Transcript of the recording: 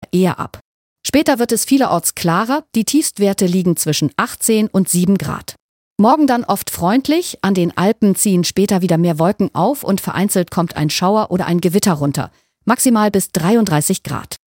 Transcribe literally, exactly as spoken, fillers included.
eher ab. Später wird es vielerorts klarer, die Tiefstwerte liegen zwischen achtzehn und sieben Grad. Morgen dann oft freundlich, an den Alpen ziehen später wieder mehr Wolken auf und vereinzelt kommt ein Schauer oder ein Gewitter runter. Maximal bis dreiunddreißig Grad.